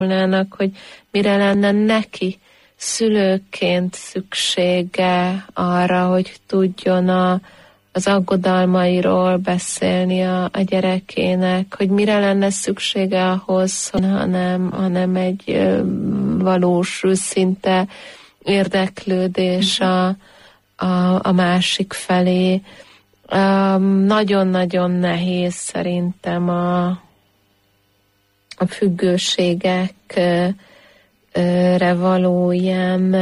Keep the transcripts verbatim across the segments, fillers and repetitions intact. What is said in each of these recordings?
hogy mire lenne neki szülőként szüksége arra, hogy tudjon a, az aggodalmairól beszélni a, a gyerekének, hogy mire lenne szüksége ahhoz, hanem, hanem egy ö, valós, őszinte érdeklődés a, a, a másik felé. Um, nagyon-nagyon nehéz szerintem a, a függőségekre való ilyen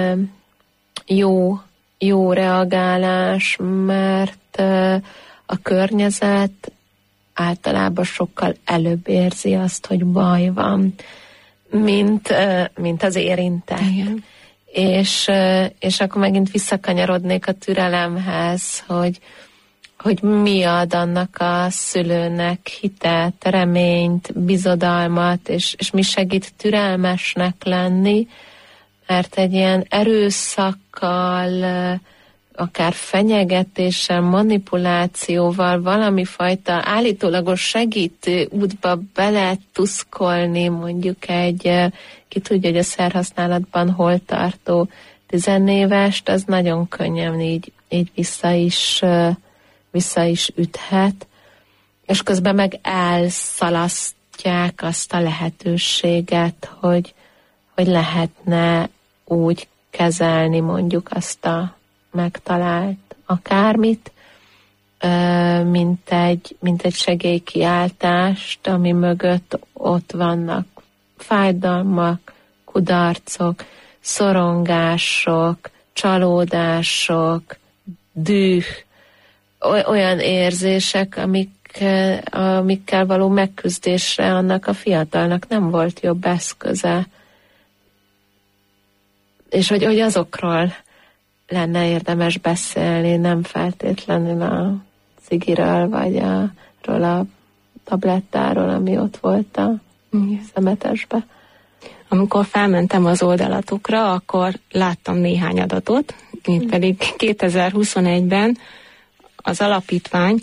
jó, jó reagálás, mert a környezet általában sokkal előbb érzi azt, hogy baj van, mint, mint az érintett. Igen. És, és akkor megint visszakanyarodnék a türelemhez, hogy hogy mi ad annak a szülőnek hitet, reményt, bizodalmat, és, és mi segít türelmesnek lenni, mert egy ilyen erőszakkal, akár fenyegetéssel, manipulációval, valami fajta állítólagos segítő útba bele tuszkolni, mondjuk egy, ki tudja, hogy a szerhasználatban hol tartó tizenévest, az nagyon könnyen így, így vissza is vissza is üthet, és közben meg elszalasztják azt a lehetőséget, hogy, hogy lehetne úgy kezelni mondjuk azt a megtalált akármit, mint egy, mint egy segélykiáltást, ami mögött ott vannak fájdalmak, kudarcok, szorongások, csalódások, düh, olyan érzések, amik, amikkel való megküzdésre annak a fiatalnak nem volt jobb eszköze. És hogy, hogy azokról lenne érdemes beszélni, nem feltétlenül a cigiről, vagy a, a tablettáról, ami ott volt a szemetesbe. Amikor felmentem az oldalatukra, akkor láttam néhány adatot, itt pedig kétezer-huszonegyben az alapítvány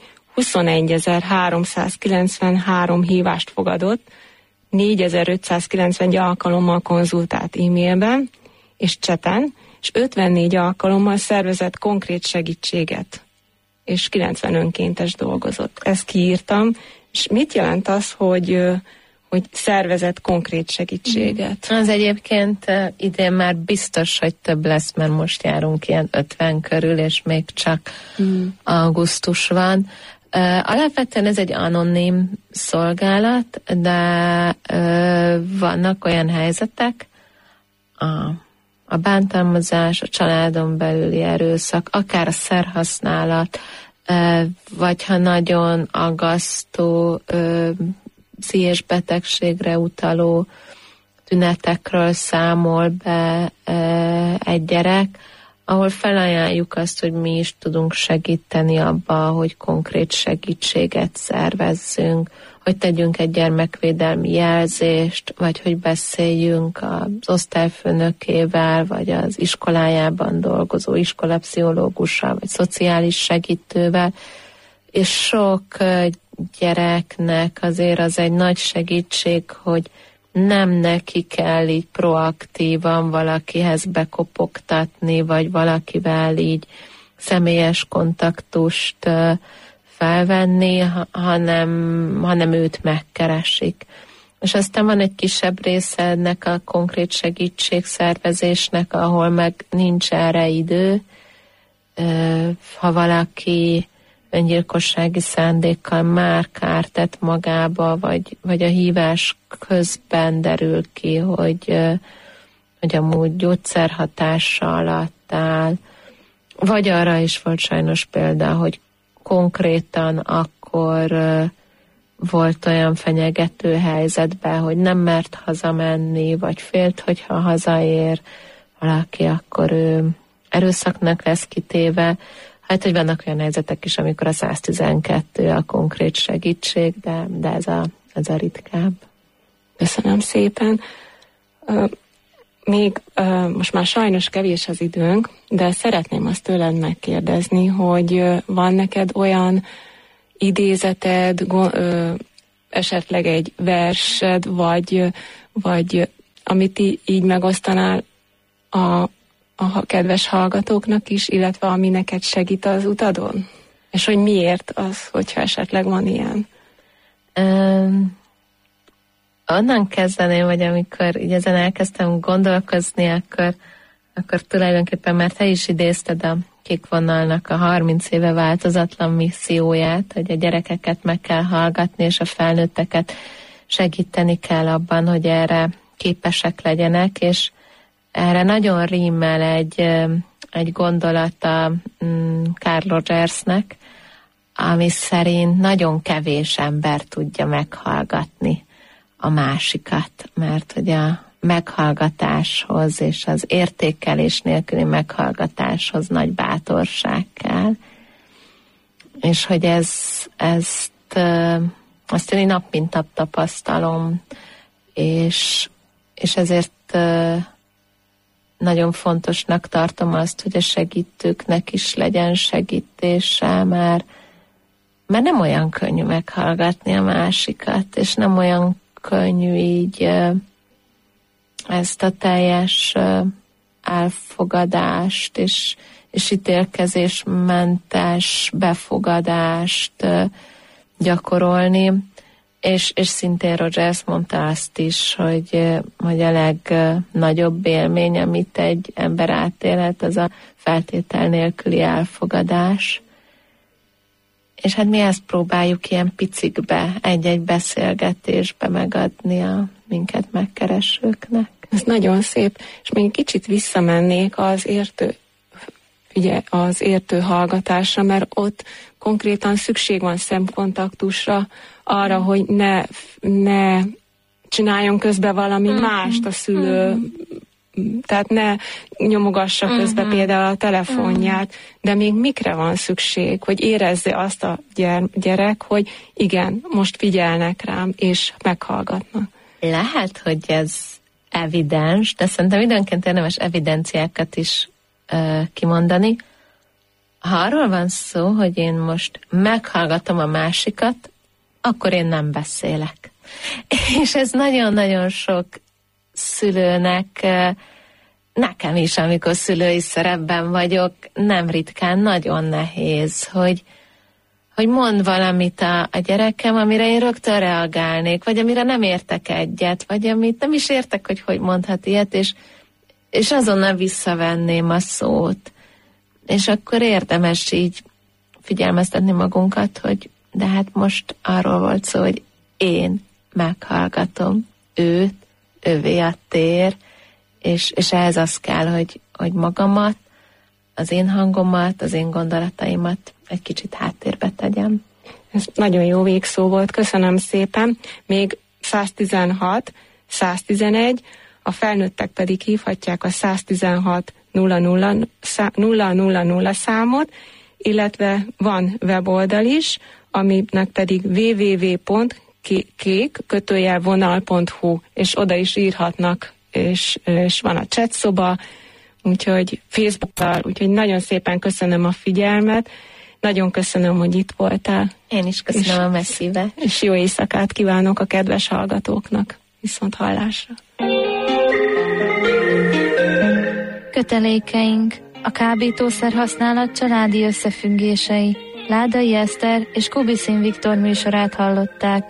huszonegyezer-háromszázkilencvenhárom hívást fogadott, négyezer-ötszázkilencven alkalommal konzultált e-mailben és cseten, és ötvennégy alkalommal szervezett konkrét segítséget, és kilencven önkéntes dolgozott. Ezt kiírtam, és mit jelent az, hogy, hogy szervezett konkrét segítséget? Az egyébként idén már biztos, hogy több lesz, mert most járunk ilyen ötven körül, és még csak mm. augusztus van. Alapvetően ez egy anonim szolgálat, de vannak olyan helyzetek, a, a bántalmazás, a családon belüli erőszak, akár a szerhasználat, vagy ha nagyon aggasztó pszichés betegségre utaló tünetekről számol be egy gyerek, ahol felajánljuk azt, hogy mi is tudunk segíteni abba, hogy konkrét segítséget szervezzünk, hogy tegyünk egy gyermekvédelmi jelzést, vagy hogy beszéljünk az osztályfőnökével, vagy az iskolájában dolgozó iskolapszichológussal, vagy szociális segítővel, és sok gyereknek azért az egy nagy segítség, hogy nem neki kell így proaktívan valakihez bekopogtatni, vagy valakivel így személyes kontaktust felvenni, hanem, hanem őt megkeresik. És aztán van egy kisebb része ennek a konkrét segítségszervezésnek, ahol meg nincs erre idő. Ha valaki öngyilkossági szándékkal már kárt tett magába, vagy, vagy a hívás közben derül ki, hogy, hogy amúgy gyógyszerhatása alatt áll. Vagy arra is volt sajnos példa, hogy konkrétan akkor volt olyan fenyegető helyzetben, hogy nem mert hazamenni, vagy félt, hogyha hazaér valaki, akkor ő erőszaknak lesz kitéve. Hát, hogy vannak olyan helyzetek is, amikor a száz tizenkettő a konkrét segítség, de, de ez, a, ez a ritkább. Köszönöm szépen. Még most már sajnos kevés az időnk, de szeretném azt tőled megkérdezni, hogy van neked olyan idézeted, esetleg egy versed, vagy, vagy amit í- így megosztanál a, a kedves hallgatóknak is, illetve ami neked segít az utadon? És hogy miért az, hogyha esetleg van ilyen? Um, onnan kezdeném, hogy amikor így ezen elkezdtem gondolkozni, akkor, akkor tulajdonképpen már te is idézted a Kék Vonalnak a harminc éve változatlan misszióját, hogy a gyerekeket meg kell hallgatni, és a felnőtteket segíteni kell abban, hogy erre képesek legyenek, és erre nagyon rímmel egy, egy gondolata Carl Rogersnek, ami szerint nagyon kevés ember tudja meghallgatni a másikat, mert hogy a meghallgatáshoz és az értékelés nélküli meghallgatáshoz nagy bátorság kell. És hogy ez, ezt, azt én nap mint nap tapasztalom, és, és ezért nagyon fontosnak tartom azt, hogy a segítőknek is legyen segítése, mert, mert nem olyan könnyű meghallgatni a másikat, és nem olyan könnyű így ezt a teljes elfogadást és, és ítélkezésmentes befogadást gyakorolni, és, és szintén Rogers mondta azt is, hogy, hogy a legnagyobb élmény, amit egy ember átélhet, az a feltétel nélküli elfogadás. És hát mi ezt próbáljuk ilyen picikbe, egy-egy beszélgetésbe megadni a minket megkeresőknek. Ez nagyon szép, és még kicsit visszamennék az értő, ugye, az értő hallgatásra, mert ott konkrétan szükség van szemkontaktusra, arra, hogy ne, ne csináljon közben valami uh-huh. mást a szülő, uh-huh. tehát ne nyomogassa közben uh-huh. például a telefonját, uh-huh. de még mikre van szükség, hogy érezze azt a gyerek, hogy igen, most figyelnek rám, és meghallgatnak. Lehet, hogy ez evidens, de szerintem időnként érdemes evidenciákat is uh, kimondani. Ha arról van szó, hogy én most meghallgatom a másikat, akkor én nem beszélek. És ez nagyon-nagyon sok szülőnek, nekem is, amikor szülői szerepben vagyok, nem ritkán nagyon nehéz, hogy, hogy mond valamit a, a gyerekem, amire én rögtön reagálnék, vagy amire nem értek egyet, vagy amit nem is értek, hogy hogy mondhat ilyet, és, és azonnal visszavenném a szót. És akkor érdemes így figyelmeztetni magunkat, hogy de hát most arról volt szó, hogy én meghallgatom őt, ővé a tér, és, és ehhez az kell, hogy, hogy magamat, az én hangomat, az én gondolataimat egy kicsit háttérbe tegyem. Ez nagyon jó végszó volt, köszönöm szépen. Még száztizenhat, száztizenegy, a felnőttek pedig hívhatják a száztizenhat nulla nulla nulla számot, illetve van weboldal is, aminek pedig double-u double-u double-u pont kék kötőjel vonal pont hu, és oda is írhatnak, és, és van a chat szoba, úgyhogy Facebookon, úgyhogy nagyon szépen köszönöm a figyelmet, nagyon köszönöm, hogy itt voltál. Én is köszönöm és, a messzíve. És jó éjszakát kívánok a kedves hallgatóknak. Viszont hallásra. Kötelékeink. A kábítószer használat családi összefüggései. Ládai Eszter és Kubiszin Viktor műsorát hallották.